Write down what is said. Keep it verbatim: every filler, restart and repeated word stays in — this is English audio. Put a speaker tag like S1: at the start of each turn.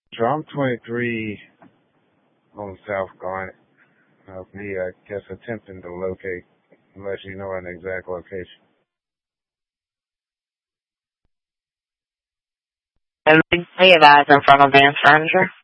S1: So I'm twenty-three on South Garnet. Of me, I guess, attempting to locate, unless you know an exact location.
S2: And we see you guys in front of Vance Furniture.